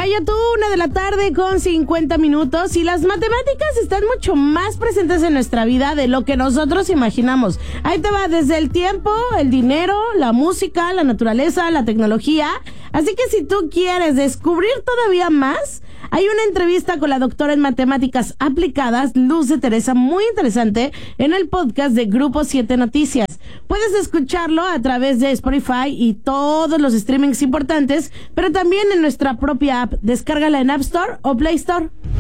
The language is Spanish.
Vaya tú, 1:00 con 50 minutos y las matemáticas están mucho más presentes en nuestra vida de lo que nosotros imaginamos. Ahí te va desde el tiempo, el dinero, la música, la naturaleza, la tecnología. Así que si tú quieres descubrir todavía más, hay una entrevista con la doctora en matemáticas aplicadas, Luz de Teresa, muy interesante, en el podcast de Grupo 7 Noticias. Puedes escucharlo a través de Spotify y todos los streamings importantes, pero también en nuestra propia app. Descárgala en App Store o Play Store.